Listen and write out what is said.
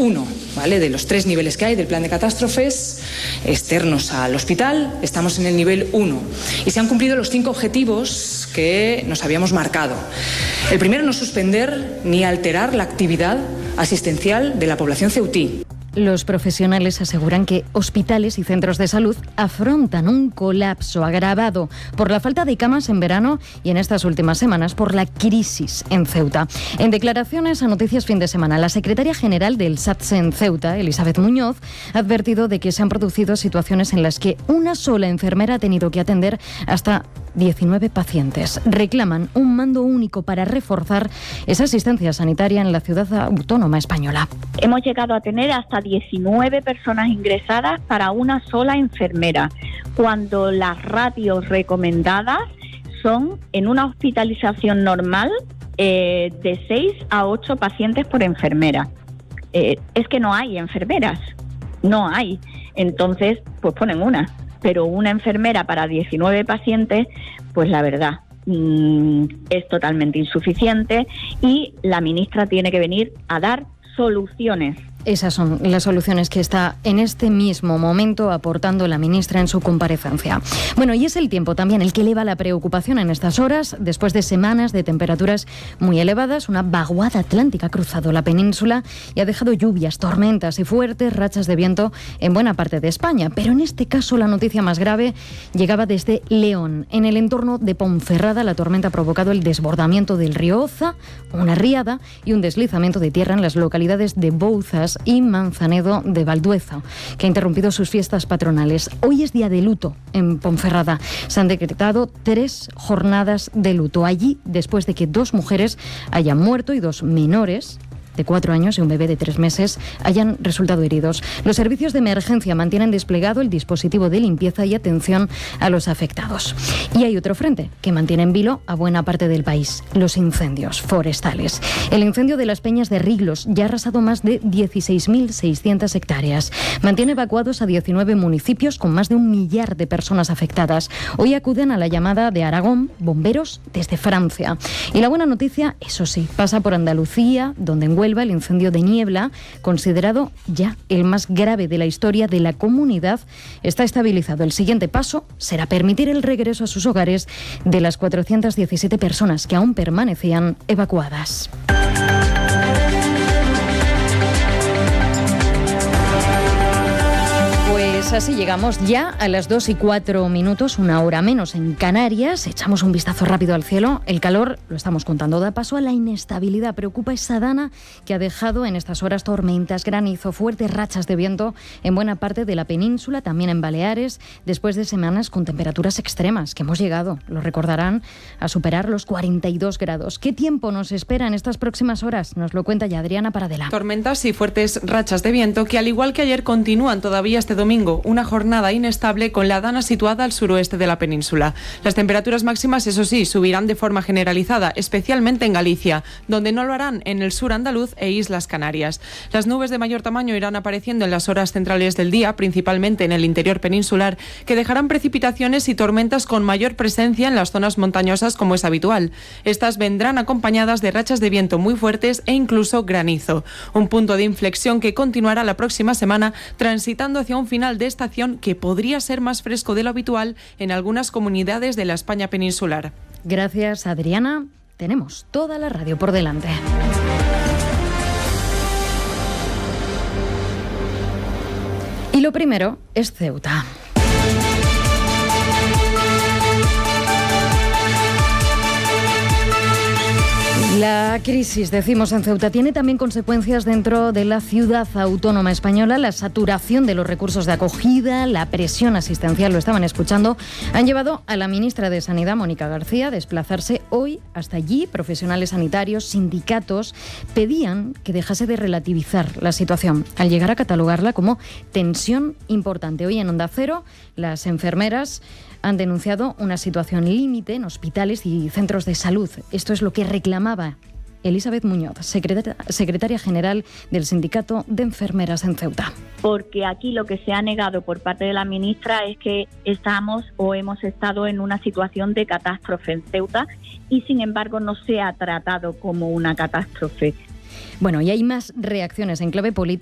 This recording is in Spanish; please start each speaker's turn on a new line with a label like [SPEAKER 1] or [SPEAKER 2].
[SPEAKER 1] 1, ¿vale? De los 3 niveles que hay del plan de catástrofes externos al hospital, estamos en el nivel 1 y se han cumplido los 5 objetivos que nos habíamos marcado. El primero, no suspender ni alterar la actividad asistencial de la población ceutí.
[SPEAKER 2] Los profesionales aseguran que hospitales y centros de salud afrontan un colapso agravado por la falta de camas en verano y en estas últimas semanas por la crisis en Ceuta. En declaraciones a Noticias Fin de Semana, la secretaria general del SATSE en Ceuta, Elisabeth Muñoz, ha advertido de que se han producido situaciones en las que una sola enfermera ha tenido que atender hasta 19 pacientes. Reclaman un mando único para reforzar esa asistencia sanitaria en la ciudad autónoma española.
[SPEAKER 3] Hemos llegado a tener hasta 19 personas ingresadas para una sola enfermera, cuando las ratios recomendadas son, en una hospitalización normal, de 6 a 8 pacientes por enfermera. Es que no hay enfermeras, no hay. Entonces, pues ponen una. Pero una enfermera para 19 pacientes, pues la verdad, es totalmente insuficiente y la ministra tiene que venir a dar soluciones.
[SPEAKER 2] Esas son las soluciones que está en este mismo momento aportando la ministra en su comparecencia. Bueno, y es el tiempo también el que eleva la preocupación en estas horas. Después de semanas de temperaturas muy elevadas, una vaguada atlántica ha cruzado la península y ha dejado lluvias, tormentas y fuertes rachas de viento en buena parte de España. Pero en este caso la noticia más grave llegaba desde León. En el entorno de Ponferrada, la tormenta ha provocado el desbordamiento del río Oza, una riada y un deslizamiento de tierra en las localidades de Bouzas y Manzanedo de Valdueza, que ha interrumpido sus fiestas patronales. Hoy es día de luto en Ponferrada. Se han decretado 3 jornadas de luto allí, después de que 2 mujeres hayan muerto y 2 menores de 4 años y un bebé de 3 meses hayan resultado heridos. Los servicios de emergencia mantienen desplegado el dispositivo de limpieza y atención a los afectados. Y hay otro frente que mantiene en vilo a buena parte del país: los incendios forestales. El incendio de las Peñas de Riglos ya ha arrasado más de 16.600 hectáreas. Mantiene evacuados a 19 municipios con más de 1 millar de personas afectadas. Hoy acuden a la llamada de Aragón bomberos desde Francia. Y la buena noticia, eso sí, pasa por Andalucía, donde en Huelva el incendio de Niebla, considerado ya el más grave de la historia de la comunidad, está estabilizado. El siguiente paso será permitir el regreso a sus hogares de las 417 personas que aún permanecían evacuadas. Pues así llegamos ya a las 2:04, 1 hora menos en Canarias. Echamos un vistazo rápido al cielo. El calor, lo estamos contando, da paso a la inestabilidad. Preocupa esa dana que ha dejado en estas horas tormentas, granizo, fuertes rachas de viento en buena parte de la península, también en Baleares, después de semanas con temperaturas extremas, que hemos llegado, lo recordarán, a superar los 42 grados. ¿Qué tiempo nos espera en estas próximas horas? Nos lo cuenta ya Adriana Paradela.
[SPEAKER 4] Tormentas y fuertes rachas de viento que, al igual que ayer, continúan todavía este domingo. Una jornada inestable con la dana situada al suroeste de la península. Las temperaturas máximas, eso sí, subirán de forma generalizada, especialmente en Galicia, donde no lo harán en el sur andaluz e Islas Canarias. Las nubes de mayor tamaño irán apareciendo en las horas centrales del día, principalmente en el interior peninsular, que dejarán precipitaciones y tormentas con mayor presencia en las zonas montañosas, como es habitual. Estas vendrán acompañadas de rachas de viento muy fuertes e incluso granizo. Un punto de inflexión que continuará la próxima semana, transitando hacia un final de estación que podría ser más fresco de lo habitual en algunas comunidades de la España peninsular.
[SPEAKER 2] Gracias, Adriana. Tenemos toda la radio por delante. Y lo primero es Ceuta. La crisis, decimos, en Ceuta tiene también consecuencias dentro de la ciudad autónoma española. La saturación de los recursos de acogida, la presión asistencial, lo estaban escuchando, han llevado a la ministra de Sanidad, Mónica García, a desplazarse hoy hasta allí. Profesionales sanitarios, sindicatos pedían que dejase de relativizar la situación, al llegar a catalogarla como tensión importante. Hoy en Onda Cero, las enfermeras han denunciado una situación límite en hospitales y centros de salud. Esto es lo que reclamaba Elisabeth Muñoz, secretaria general del Sindicato de Enfermeras en Ceuta.
[SPEAKER 3] Porque aquí lo que se ha negado por parte de la ministra es que estamos o hemos estado en una situación de catástrofe en Ceuta y, sin embargo, no se ha tratado como una catástrofe.
[SPEAKER 2] Bueno, y hay más reacciones en clave política